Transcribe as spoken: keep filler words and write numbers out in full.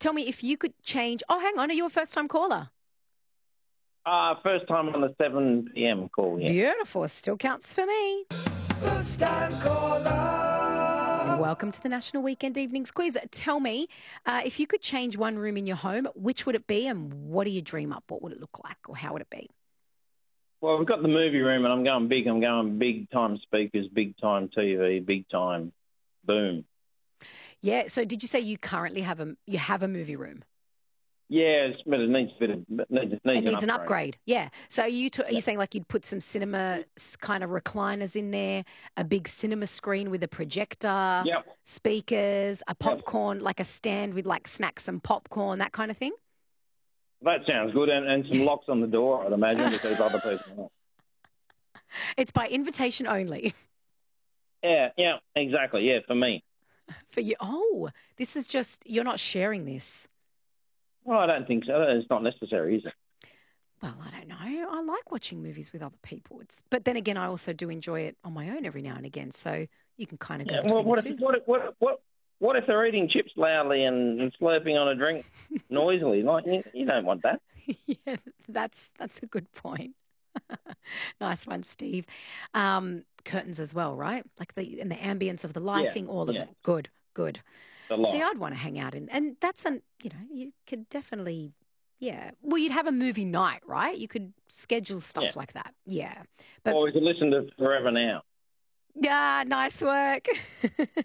Tell me if you could change. Oh, hang on. Are you a first-time caller? Uh, first time on the seven p.m. call, yeah. Beautiful. Still counts for me. First-time caller. Welcome to the National Weekend Evenings Quiz. Tell me, uh, if you could change one room in your home, which would it be and what do you dream up? What would it look like or how would it be? Well, we've got the movie room and I'm going big. I'm going big-time speakers, big-time T V, big-time boom. Yeah. So did you say you currently have a you have a movie room? Yeah, it's, but it needs a bit of it needs, needs, It needs an, an upgrade. upgrade. Yeah. So are you t- are you Yep. saying like you'd put some cinema s- kind of recliners in there, a big cinema screen with a projector, Yep. speakers, a popcorn, like a stand with like snacks and popcorn, that kind of thing? That sounds good, and, and some locks on the door, I'd imagine, because other people. It's by invitation only. Yeah, yeah, exactly. Yeah, for me. For you. Oh, this is just, you're not sharing this. Well, I don't think so. It's not necessary, is it? Well, I don't know. I like watching movies with other people. It's, but then again, I also do enjoy it on my own every now and again. So you can kind of go Yeah, between well, what the if two. what if, what if- what what if they're eating chips loudly and, and slurping on a drink noisily? Like you, you don't want that. Yeah, that's that's a good point. Nice one, Steve. Um, curtains as well, right? Like the and the ambience of the lighting, all of yeah. it. Good, good. A lot. See, I'd want to hang out in, and that's an you know you could definitely, yeah. Well, you'd have a movie night, right? You could schedule stuff Yeah. like that. Yeah, but Or we could listen to Forever Now. yeah, nice work.